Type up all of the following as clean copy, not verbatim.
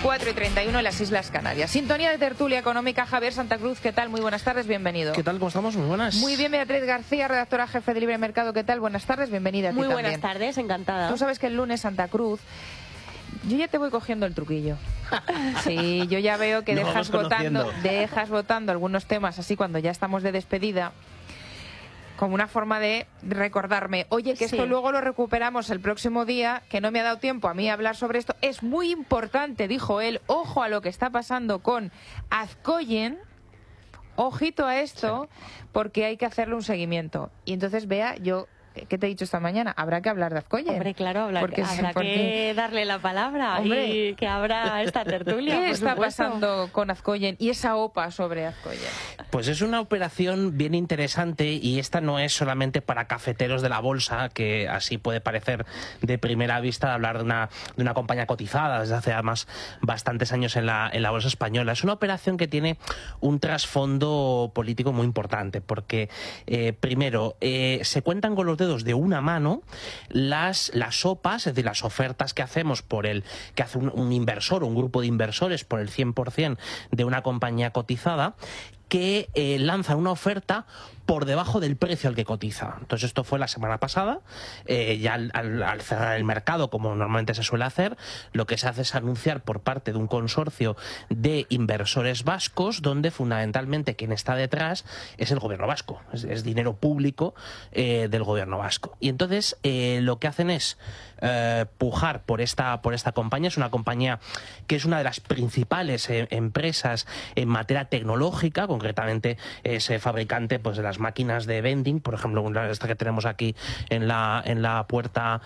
4:31 en las Islas Canarias. Sintonía de tertulia económica. Javier Santa Cruz, ¿qué tal? Muy buenas tardes, bienvenido. ¿Qué tal? ¿Cómo estamos? Muy buenas. Muy bien, Beatriz García, redactora jefe de Libre Mercado, ¿qué tal? Buenas tardes, bienvenida a ti también. Muy también. buenas tardes, encantada. Tú sabes que el lunes Santa Cruz, yo ya te voy cogiendo el truquillo. Sí, yo ya veo que dejas votando algunos temas así cuando ya estamos de despedida, como una forma de recordarme, oye, que esto luego lo recuperamos el próximo día, que no me ha dado tiempo a mí a hablar sobre esto. Es muy importante, dijo él, ojo a lo que está pasando con Azcoyen, ojito a esto, porque hay que hacerle un seguimiento. Y entonces, Bea, ¿qué te he dicho esta mañana? Habrá que hablar de Azcoyen. Hombre, claro, habrá que darle la palabra. Hombre, y que abra esta tertulia. ¿Qué está pasando con Azcoyen y esa OPA sobre Azcoyen? Pues es una operación bien interesante, y esta no es solamente para cafeteros de la bolsa, que así puede parecer de primera vista hablar de una compañía cotizada desde hace además bastantes años en la bolsa española. Es una operación que tiene un trasfondo político muy importante, porque primero se cuentan con los dedos de una mano las OPAs, es decir, las ofertas que hacemos que hace un inversor o un grupo de inversores por el 100% de una compañía cotizada, que lanza una oferta por debajo del precio al que cotiza. Entonces esto fue la semana pasada, ya al cerrar el mercado, como normalmente se suele hacer, lo que se hace es anunciar por parte de un consorcio de inversores vascos, donde fundamentalmente quien está detrás es el gobierno vasco, es dinero público del gobierno vasco. Y entonces lo que hacen es pujar por esta compañía. Es una compañía que es una de las principales empresas en materia tecnológica, concretamente es fabricante pues de las máquinas de vending, por ejemplo, esta que tenemos aquí en la puerta,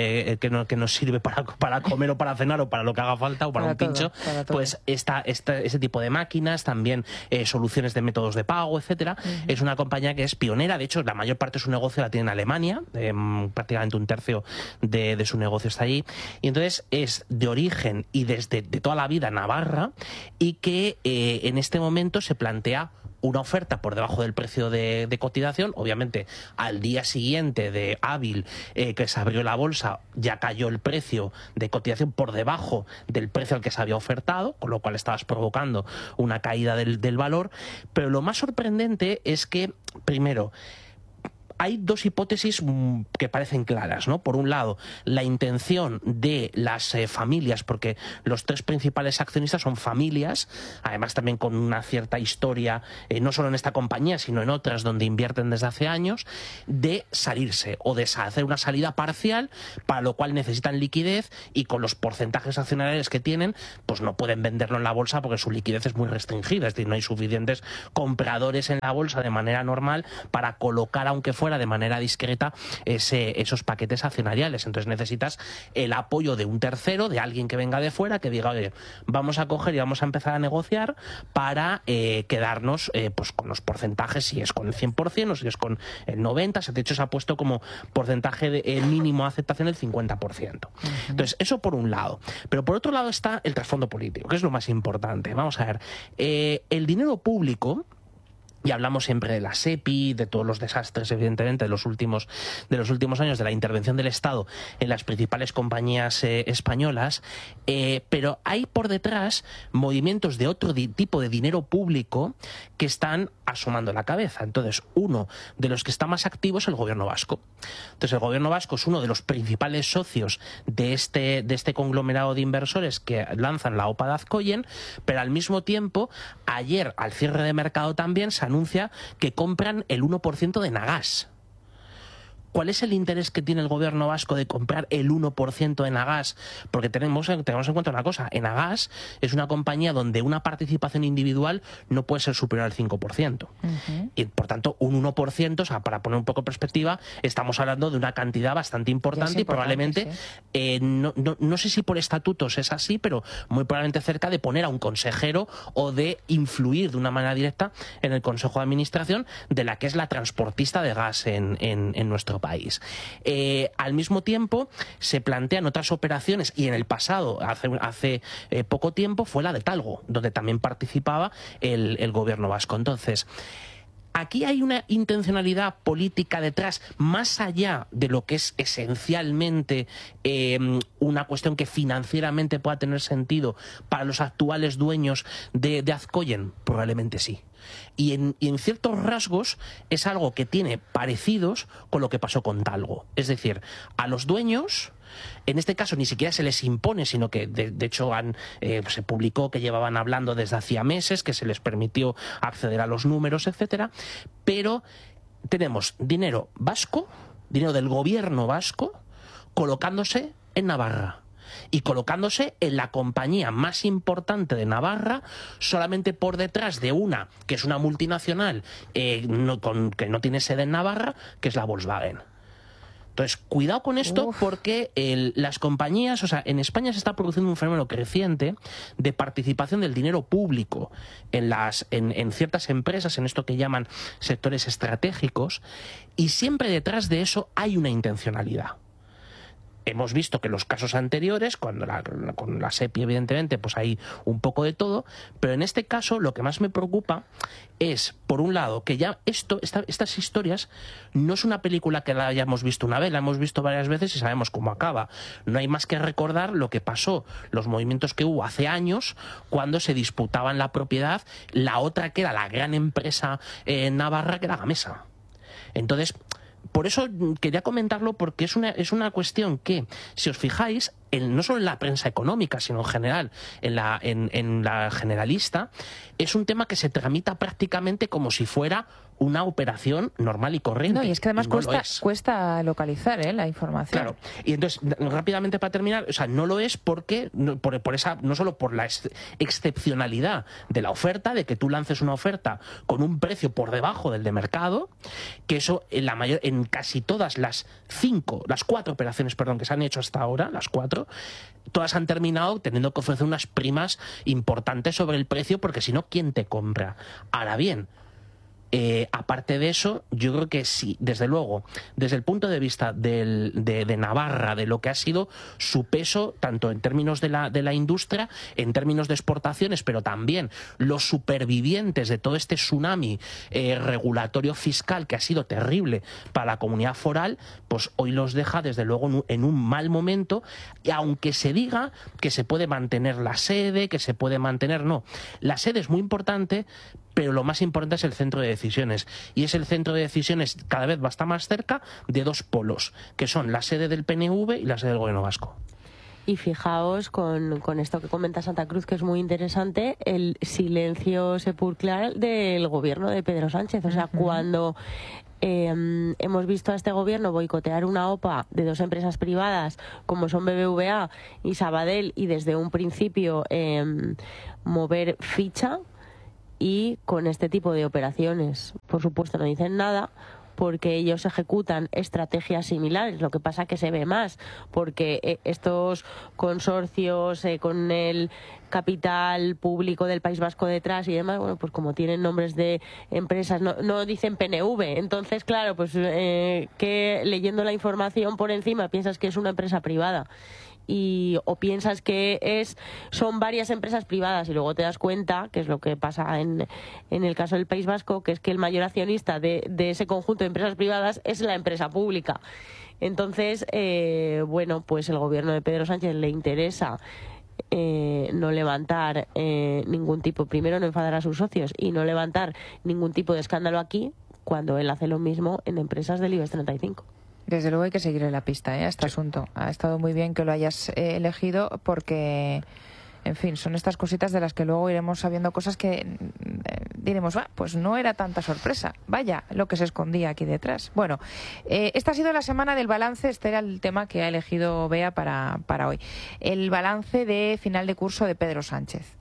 que nos sirve para comer o para cenar o para lo que haga falta, o para un pincho, pues ese tipo de máquinas, también soluciones de métodos de pago, etcétera. Es una compañía que es pionera. De hecho, la mayor parte de su negocio la tiene en Alemania, prácticamente un tercio de su negocio está allí, y entonces es de origen y desde toda la vida navarra, y que en este momento se plantea una oferta por debajo del precio de cotización. Obviamente, al día siguiente de hábil que se abrió la bolsa, ya cayó el precio de cotización por debajo del precio al que se había ofertado, con lo cual estabas provocando una caída del valor. Pero lo más sorprendente es que, primero, hay dos hipótesis que parecen claras, ¿no? Por un lado, la intención de las familias, porque los tres principales accionistas son familias, además también con una cierta historia, no solo en esta compañía, sino en otras donde invierten desde hace años, de salirse o de hacer una salida parcial, para lo cual necesitan liquidez, y con los porcentajes accionariales que tienen, pues no pueden venderlo en la bolsa porque su liquidez es muy restringida. Es decir, no hay suficientes compradores en la bolsa de manera normal para colocar, aunque fuera de manera discreta, esos paquetes accionariales. Entonces necesitas el apoyo de un tercero, de alguien que venga de fuera, que diga, oye, vamos a coger y vamos a empezar a negociar para quedarnos pues con los porcentajes, si es con el 100% o si es con el 90%. De hecho, se ha puesto como porcentaje de mínimo de aceptación el 50%. Entonces, eso por un lado. Pero por otro lado está el trasfondo político, que es lo más importante. Vamos a ver, el dinero público, y hablamos siempre de la SEPI, de todos los desastres, evidentemente, de los últimos años, de la intervención del Estado en las principales compañías españolas, pero hay por detrás movimientos de otro tipo de dinero público que están asomando la cabeza. Entonces, uno de los que está más activo es el gobierno vasco. Entonces, el gobierno vasco es uno de los principales socios de este conglomerado de inversores que lanzan la OPA de Azcoyen, pero al mismo tiempo, ayer, al cierre de mercado también, se anuncia que compran el 1% de Nagas. ¿Cuál es el interés que tiene el gobierno vasco de comprar el 1% de Nagas? Porque tenemos en cuenta una cosa: Nagas es una compañía donde una participación individual no puede ser superior al 5%. Y por tanto, un 1%, o sea, para poner un poco en perspectiva, estamos hablando de una cantidad bastante importante, y probablemente, sí. No sé si por estatutos es así, pero muy probablemente cerca de poner a un consejero o de influir de una manera directa en el consejo de administración de la que es la transportista de gas en nuestro país. Al mismo tiempo, se plantean otras operaciones, y en el pasado, hace poco tiempo, fue la de Talgo, donde también participaba el gobierno vasco. Entonces, Aquí hay una intencionalidad política detrás, más allá de lo que es esencialmente una cuestión que financieramente pueda tener sentido para los actuales dueños de Azcoyen, probablemente sí. Y en ciertos rasgos es algo que tiene parecidos con lo que pasó con Talgo. Es decir, a los dueños, en este caso ni siquiera se les impone, sino que de hecho se publicó que llevaban hablando desde hacía meses, que se les permitió acceder a los números, etcétera. Pero tenemos dinero vasco, dinero del gobierno vasco, colocándose en Navarra. Y colocándose en la compañía más importante de Navarra, solamente por detrás de una, que es una multinacional que no tiene sede en Navarra, que es la Volkswagen. Entonces, cuidado con esto, porque las compañías, o sea, en España se está produciendo un fenómeno creciente de participación del dinero público en ciertas empresas, en esto que llaman sectores estratégicos, y siempre detrás de eso hay una intencionalidad. Hemos visto que en los casos anteriores, con la SEPI evidentemente, pues hay un poco de todo, pero en este caso lo que más me preocupa es, por un lado, que ya estas historias no es una película que la hayamos visto una vez, la hemos visto varias veces y sabemos cómo acaba. No hay más que recordar lo que pasó, los movimientos que hubo hace años cuando se disputaban la propiedad, la otra que era la gran empresa navarra, que era Gamesa. Entonces, por eso quería comentarlo, porque es una cuestión que, si os fijáis, no solo en la prensa económica, sino en general, en la generalista, es un tema que se tramita prácticamente como si fuera una operación normal y corriente. No, y es que además cuesta localizar la información. Claro, y entonces, rápidamente para terminar, o sea, no lo es porque, no solo por la excepcionalidad de la oferta, de que tú lances una oferta con un precio por debajo del de mercado, que eso en casi todas las 4 operaciones, que se han hecho hasta ahora, las 4, todas han terminado teniendo que ofrecer unas primas importantes sobre el precio, porque si no, ¿quién te compra? Ahora bien, aparte de eso, yo creo que sí, desde luego, desde el punto de vista de Navarra, de lo que ha sido su peso, tanto en términos de la industria, en términos de exportaciones, pero también los supervivientes de todo este tsunami regulatorio fiscal que ha sido terrible para la comunidad foral, pues hoy los deja desde luego en un mal momento, y aunque se diga que se puede mantener la sede, que se puede mantener, no, la sede es muy importante, pero lo más importante es el centro de decisiones, y es el centro de decisiones cada vez va a estar más cerca de 2 polos, que son la sede del PNV y la sede del Gobierno vasco. Y fijaos con esto que comenta Santa Cruz, que es muy interesante, el silencio sepulcral del gobierno de Pedro Sánchez. O sea, cuando hemos visto a este gobierno boicotear una OPA de 2 empresas privadas como son BBVA y Sabadell, y desde un principio mover ficha, y con este tipo de operaciones, por supuesto, no dicen nada, porque ellos ejecutan estrategias similares. Lo que pasa que se ve más, porque estos consorcios con el capital público del País Vasco detrás y demás, bueno, pues como tienen nombres de empresas, no dicen PNV. Entonces, claro, pues que leyendo la información por encima piensas que es una empresa privada. O piensas que son varias empresas privadas, y luego te das cuenta, que es lo que pasa en el caso del País Vasco, que es que el mayor accionista de ese conjunto de empresas privadas es la empresa pública. Entonces, bueno, pues el gobierno de Pedro Sánchez le interesa no levantar ningún tipo, primero no enfadar a sus socios y no levantar ningún tipo de escándalo aquí, cuando él hace lo mismo en empresas del IBEX 35. Desde luego hay que seguirle la pista a este asunto. Ha estado muy bien que lo hayas elegido, porque, en fin, son estas cositas de las que luego iremos sabiendo cosas que diremos, pues no era tanta sorpresa. Vaya, lo que se escondía aquí detrás. Bueno, esta ha sido la semana del balance. Este era el tema que ha elegido Bea para hoy. El balance de final de curso de Pedro Sánchez.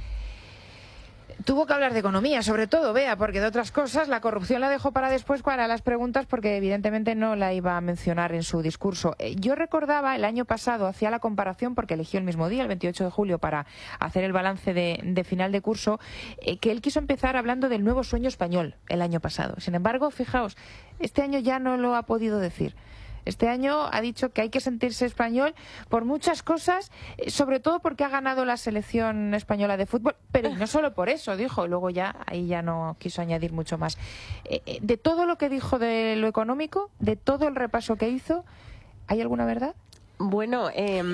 Tuvo que hablar de economía, sobre todo, Bea, porque de otras cosas la corrupción la dejó para después, para las preguntas, porque evidentemente no la iba a mencionar en su discurso. Yo recordaba el año pasado, hacía la comparación, porque eligió el mismo día, el 28 de julio, para hacer el balance de final de curso, que él quiso empezar hablando del nuevo sueño español el año pasado. Sin embargo, fijaos, este año ya no lo ha podido decir. Este año ha dicho que hay que sentirse español por muchas cosas, sobre todo porque ha ganado la selección española de fútbol, pero y no solo por eso, dijo, y luego ya ahí ya no quiso añadir mucho más. De todo lo que dijo de lo económico, de todo el repaso que hizo, ¿hay alguna verdad? Bueno,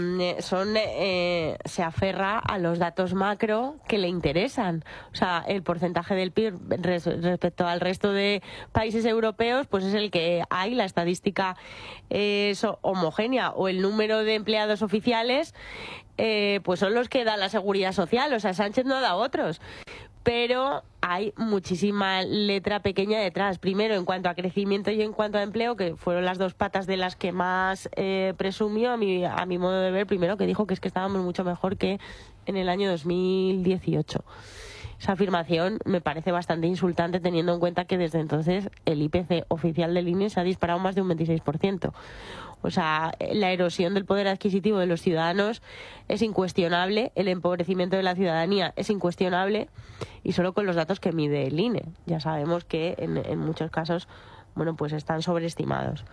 se aferra a los datos macro que le interesan. O sea, el porcentaje del PIB respecto al resto de países europeos, pues es el que hay, la estadística es homogénea, o el número de empleados oficiales, pues son los que da la seguridad social. O sea, Sánchez no da otros. Pero hay muchísima letra pequeña detrás. Primero, en cuanto a crecimiento y en cuanto a empleo, que fueron las dos patas de las que más presumió, a mi modo de ver. Primero, que dijo que es que estábamos mucho mejor que en el año 2018. Esa afirmación me parece bastante insultante, teniendo en cuenta que desde entonces el IPC oficial del INE se ha disparado más de un 26%. O sea, la erosión del poder adquisitivo de los ciudadanos es incuestionable, el empobrecimiento de la ciudadanía es incuestionable, y solo con los datos que mide el INE. Ya sabemos que en muchos casos, bueno, pues están sobreestimados.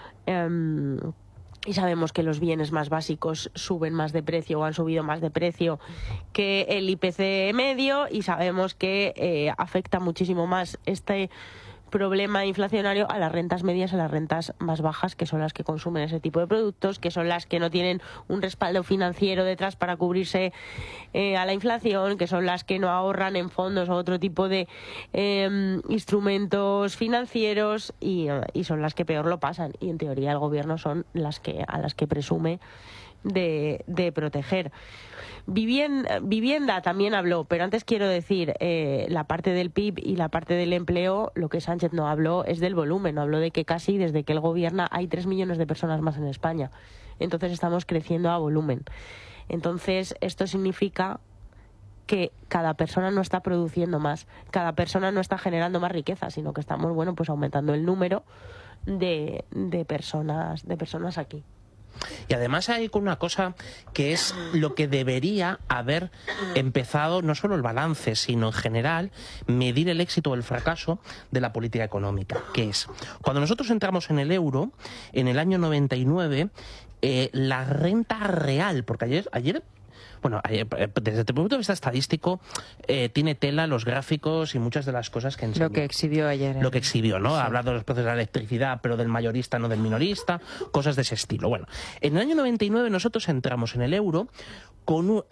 Y sabemos que los bienes más básicos suben más de precio o han subido más de precio que el IPC medio, y sabemos que afecta muchísimo más este problema inflacionario a las rentas medias, a las rentas más bajas, que son las que consumen ese tipo de productos, que son las que no tienen un respaldo financiero detrás para cubrirse a la inflación, que son las que no ahorran en fondos o otro tipo de instrumentos financieros, y son las que peor lo pasan. Y en teoría el gobierno son a las que presume de proteger. Vivienda también habló, pero antes quiero decir, la parte del PIB y la parte del empleo, lo que Sánchez no habló es del volumen. No habló de que casi desde que él gobierna hay 3 millones de personas más en España. Entonces estamos creciendo a volumen. Entonces esto significa que cada persona no está produciendo más, cada persona no está generando más riqueza, sino que estamos, bueno, pues aumentando el número de personas aquí. Y además hay una cosa que es lo que debería haber empezado, no solo el balance, sino en general medir el éxito o el fracaso de la política económica, que es, cuando nosotros entramos en el euro, en el año 99, la renta real, porque ayer bueno, desde el punto de vista estadístico, tiene tela los gráficos y muchas de las cosas que enseñó. Lo que exhibió ayer. Lo que exhibió, ¿no? Sí. Ha hablado de los precios de la electricidad, pero del mayorista, no del minorista, cosas de ese estilo. Bueno, en el año 99 nosotros entramos en el euro con un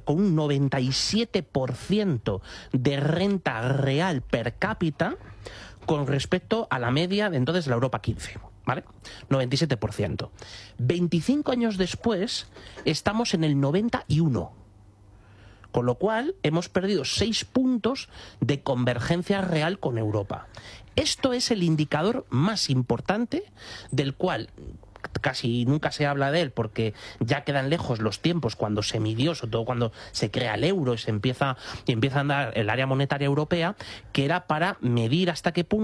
97% de renta real per cápita con respecto a la media de entonces de la Europa 15. ¿Vale? 97%. 25 años después estamos en el 91. Con lo cual hemos perdido 6 puntos de convergencia real con Europa. Esto es el indicador más importante, del cual casi nunca se habla de él, porque ya quedan lejos los tiempos cuando se midió, sobre todo cuando se crea el euro y empieza a andar el área monetaria europea, que era para medir hasta qué punto